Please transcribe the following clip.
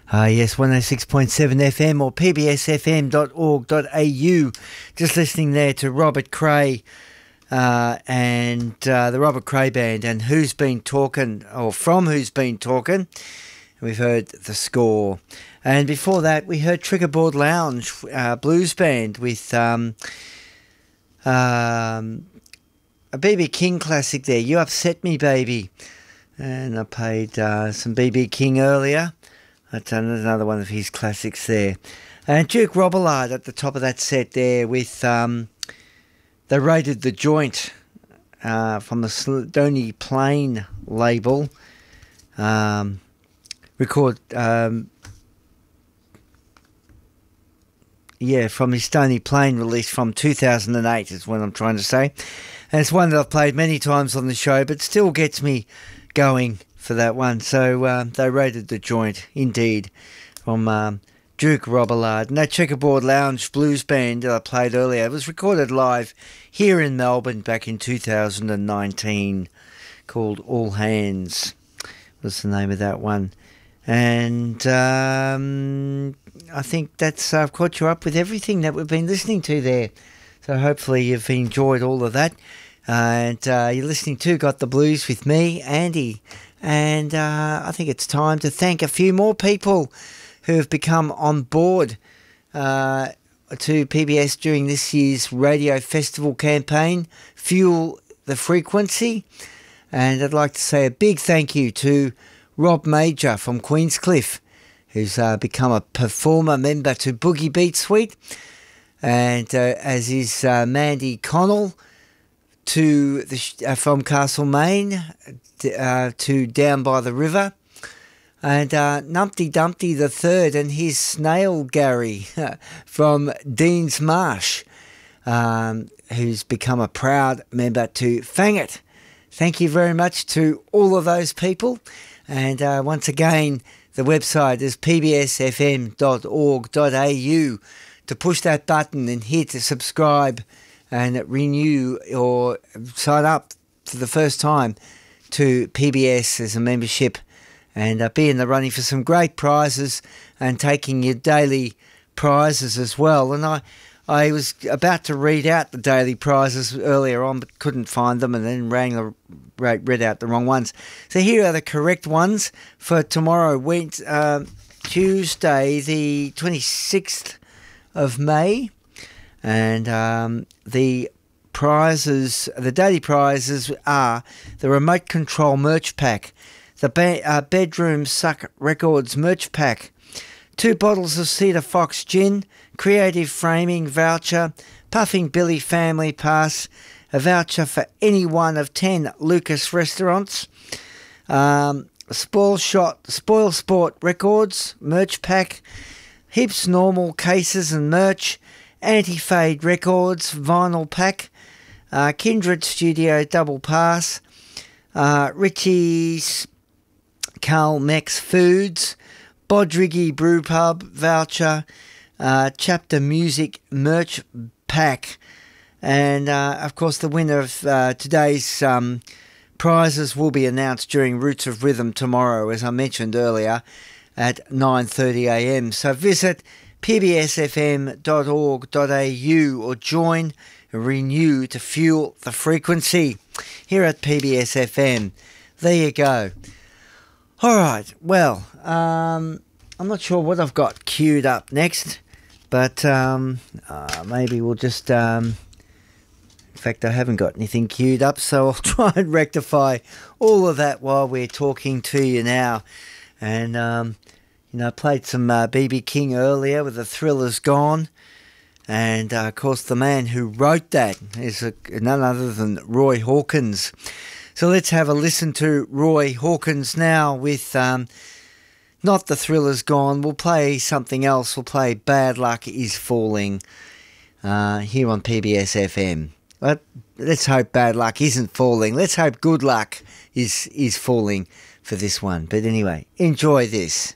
Yes, 106.7 FM or pbsfm.org.au. Just listening there to Robert Cray and the Robert Cray Band and Who's Been Talking, or from Who's Been Talking. We've heard The Score. And before that, we heard Triggerboard Lounge Blues Band with a B.B. King classic there, You Upset Me Baby. And I played some B.B. King earlier. That's another one of his classics there. And Duke Robillard at the top of that set there with They Raided the Joint from the Stony Plain label. From his Stony Plain release from 2008 is what I'm trying to say. And it's one that I've played many times on the show, but still gets me going for that one. So They Raided the Joint, indeed, from Duke Robillard. And that Checkerboard Lounge Blues Band that I played earlier, it was recorded live here in Melbourne back in 2019, called All Hands was the name of that one. And I think that's I've caught you up with everything that we've been listening to there. So hopefully you've enjoyed all of that. And you're listening to Got the Blues with me, Andy. And I think it's time to thank a few more people who have become on board to PBS during this year's Radio Festival campaign, Fuel the Frequency. And I'd like to say a big thank you to Rob Major from Queenscliff, who's become a performer member to Boogie Beat Suite. And as is Mandy Connell from Castlemaine to Down by the River, and Numpty Dumpty the Third and his snail Gary from Dean's Marsh, who's become a proud member to Fang It. Thank you very much to all of those people. And once again, the website is pbsfm.org.au to push that button and hit subscribe and renew or sign up for the first time to PBS as a membership, and be in the running for some great prizes and taking your daily prizes as well. And I was about to read out the daily prizes earlier on, but couldn't find them, and then read out the wrong ones. So here are the correct ones for tomorrow, Tuesday the 26th of May. And the daily prizes are the Remote Control Merch Pack, the Bedroom Suck Records Merch Pack, 2 bottles of Cedar Fox Gin, Creative Framing Voucher, Puffing Billy Family Pass, a voucher for any one of 10 Lucas restaurants, Spoil Sport Records Merch Pack, Hips Normal Cases and Merch, Anti-Fade Records Vinyl Pack, Kindred Studio Double Pass, Richie's Carl Mex Foods, Bodriggy Brew Pub Voucher, Chapter Music Merch Pack, and of course the winner of today's prizes will be announced during Roots of Rhythm tomorrow, as I mentioned earlier, at 9:30am. So visit pbsfm.org.au or join and renew to fuel the frequency here at PBSFM. There you go. All right, well, I'm not sure what I've got queued up next, but maybe we'll just... in fact, I haven't got anything queued up, so I'll try and rectify all of that while we're talking to you now. And, I played some B.B. King earlier with The Thriller's Gone. And, of course, the man who wrote that is none other than Roy Hawkins. So let's have a listen to Roy Hawkins now with not The Thriller's Gone. We'll play something else. We'll play Bad Luck Is Falling here on PBS FM. But let's hope bad luck isn't falling. Let's hope good luck is falling for this one. But anyway, enjoy this.